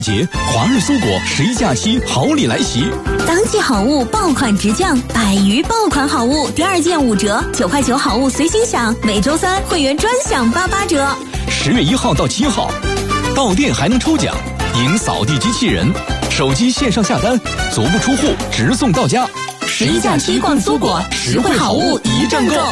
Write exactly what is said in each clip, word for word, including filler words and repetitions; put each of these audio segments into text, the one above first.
节华日苏果十一假期好礼来袭， 当季好物爆款直降，百余爆款好物第二件五折，九块九好物随心享，每周三会员专享八八折。 十月一号到七号，到店还能抽奖，赢扫地机器人，手机线上下单，足不出户直送到家。 十一假期逛苏果，实惠好物一站购。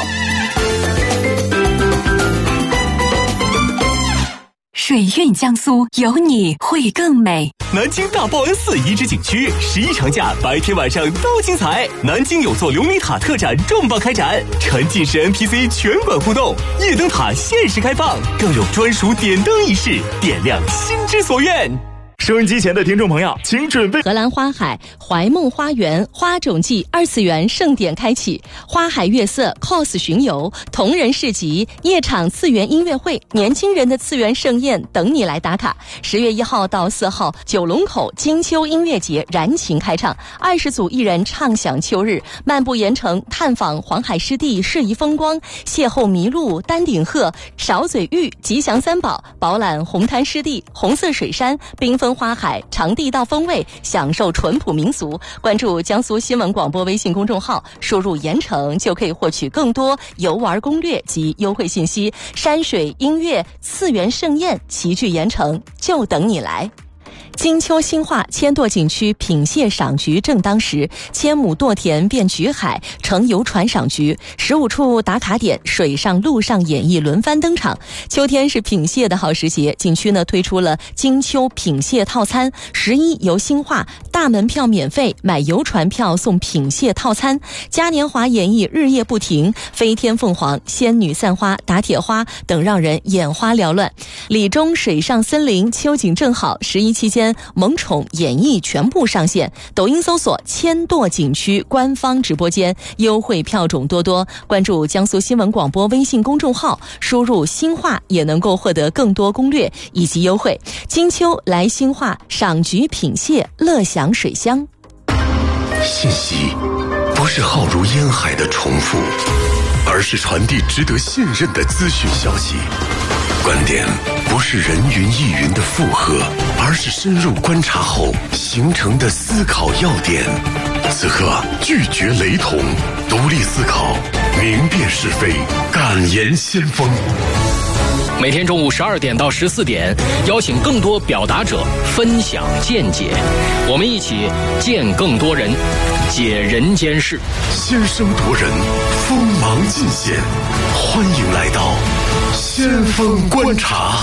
水韵江苏，有你会更美。 南京大报恩寺遗址景区十一长假，白天晚上都精彩。南京有座琉璃塔特展重磅开展，沉浸式 N P C 全馆互动，夜灯塔限时开放，更有专属点灯仪式，点亮心之所愿。收音机前的听众朋友，请准备。 荷兰花海怀梦花园花种季二次元盛典开启，花海月色 cos 巡游、同人市集、夜场次元音乐会、年轻人的次元盛宴等你来打卡。十月一号到四号，九龙口金秋音乐节燃情开唱，二十组艺人畅享秋日，漫步盐城，探访黄海湿地适宜风光，邂逅麋鹿、丹顶鹤、少嘴玉、吉祥三宝，饱览红滩湿地、红色水山、缤纷花海，尝地道风味，享受淳朴民俗。关注江苏新闻广播微信公众号，输入盐城就可以获取更多游玩攻略及优惠信息。山水音乐次元盛宴齐聚盐城，就等你来。金秋兴化，千垛景区品蟹赏菊正当时，千亩垛田变菊海，乘游船赏菊，十五处打卡点，水上陆上演艺轮番登场。秋天是品蟹的好时节，景区呢推出了金秋品蟹套餐，十一游兴化，大门票免费，买游船票送品蟹套餐。嘉年华演艺日夜不停，飞天凤凰、仙女散花、打铁花等让人眼花缭乱。李中水上森林秋景正好，十一期间萌宠演艺全部上线，抖音搜索千垛景区官方直播间，优惠票种多多。关注江苏新闻广播微信公众号，输入新话也能够获得更多攻略以及优惠。金秋来新话，赏菊品蟹，乐享水乡。 信息不是浩如烟海的重复，而是传递值得信任的资讯消息。观点不是人云亦云的附和，而是深入观察后形成的思考要点。此刻拒绝雷同，独立思考，明辨是非，敢言先锋。 每天中午十二点到十四点，邀请更多表达者分享见解，我们一起见更多人，解人间事， 先声夺人，锋芒尽显。欢迎来到先锋观察。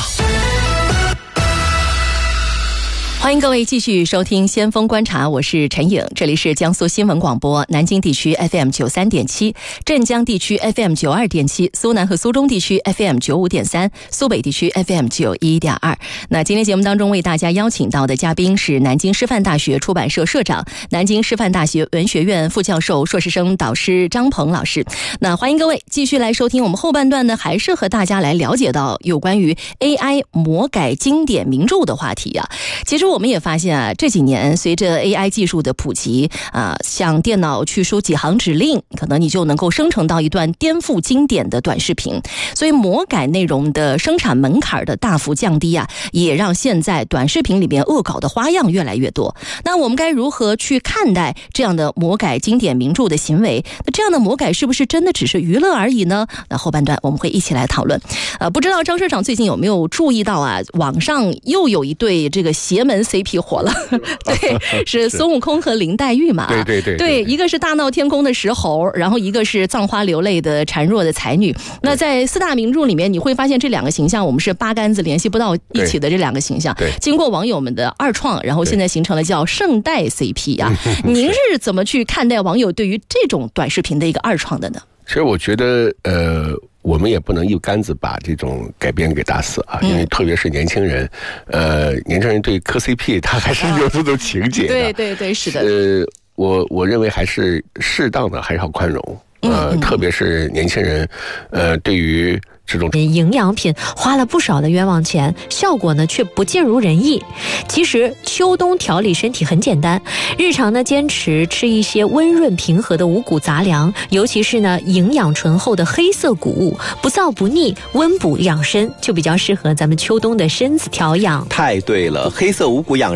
欢迎各位继续收听先锋观察，我是陈颖，这里是江苏新闻广播南京地区 F M 九三点七，镇江地区 F M 九二点七，苏南和苏中地区 F M 九五点三，苏北地区 F M 九一点二。那今天节目当中为大家邀请到的嘉宾是南京师范大学出版社社长、南京师范大学文学院副教授、硕士生导师张鹏老师。那欢迎各位继续来收听我们后半段呢，还是和大家来了解到有关于 A I 魔改经典名著的话题啊。其实我们也发现啊，这几年随着 A I 技术的普及啊，像电脑去输几行指令，可能你就能够生成到一段颠覆经典的短视频。所以魔改内容的生产门槛的大幅降低啊，也让现在短视频里面恶搞的花样越来越多。那我们该如何去看待这样的魔改经典名著的行为？那这样的魔改是不是真的只是娱乐而已呢？那后半段我们会一起来讨论。呃，不知道张社长最近有没有注意到啊，网上又有一对这个邪门 C P 火了，对，是孙悟空和林黛玉嘛？ 对对对对, 对，一个是大闹天宫的石猴，然后一个是葬花流泪的孱弱的才女。那在四大名著里面，你会发现这两个形象我们是八竿子联系不到一起的，这两个形象经过网友们的二创，然后现在形成了叫圣代 C P 啊。您是怎么去看待网友对于这种短视频的一个二创的呢？ 其实我觉得呃我们也不能一竿子把这种改编给打死啊，因为特别是年轻人，呃，年轻人对磕 C P 他还是有这种情节的。 对对对，是的。 呃，我我认为还是适当的，还是要宽容。呃，嗯嗯特别是年轻人，呃，对于这种营养品花了不少的冤枉钱，效果呢却不尽如人意。其实秋冬调理身体很简单，日常呢坚持吃一些温润平和的五谷杂粮，尤其是呢营养醇厚的黑色谷物，不燥不腻，温补养生，就比较适合咱们秋冬的身子调养。 太对了，黑色五谷养